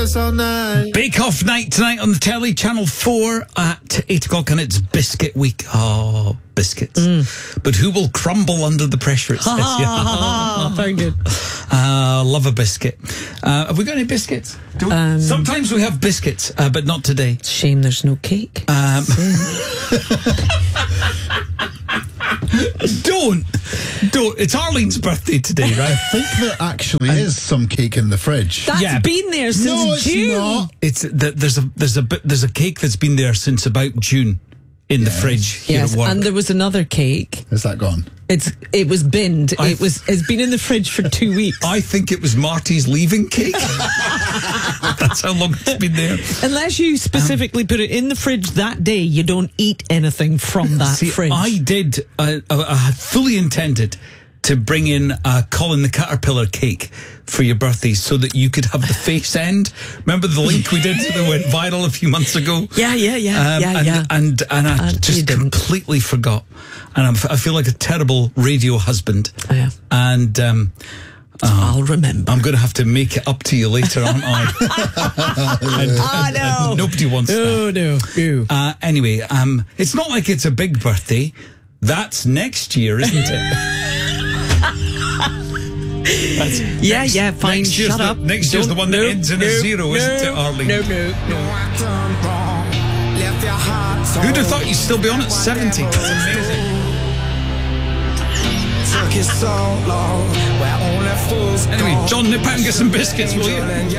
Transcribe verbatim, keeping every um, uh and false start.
Bake Off night tonight on the telly, Channel four at eight o'clock, and it's Biscuit Week. Oh, biscuits. Mm. But who will crumble under the pressure, it says. Ah, very good. Uh, love a biscuit. Uh, have we got any biscuits? Do we? Um, Sometimes we have biscuits, uh, but not today. Shame there's no cake. Um, don't. Don't. It's Arlene's birthday today, right? I think there actually is some cake in the fridge. That's Yeah. been there since No, it's June. not. It's th- there's a there's a bit there's a cake that's been there since about June in the fridge here Yes, at work. and there was another cake. Is that gone? It's it was binned. I- it was it's been in the fridge for two weeks. I think it was Marty's leaving cake. That's how long it's been there. Unless you specifically put it in the fridge that day, you don't eat anything from that See, fridge. I did. Uh, uh, I had fully intended to bring in a Colin the Caterpillar cake for your birthday so that you could have the face end. Remember the link we did that went viral a few months ago? yeah, yeah, yeah, Um, yeah, and, yeah. and and I And you just didn't. completely forgot, and I'm, I feel like a terrible radio husband. Oh, yeah. And um, I'll remember. I'm going to have to make it up to you later, aren't I? and, Ah, and- no. and nobody wants that. Oh no, no. Uh, anyway, um, it's not like it's a big birthday. That's next year, isn't it? That's Yeah, next- yeah, fine, Next year's shut the, up. Next year's the Don't- one that no, ends in no, a zero, no, isn't it, Arlene? No, no, no. Who'd have thought you'd still be on at seventy? That's amazing. Anyway, John, nip out and get some biscuits, will you?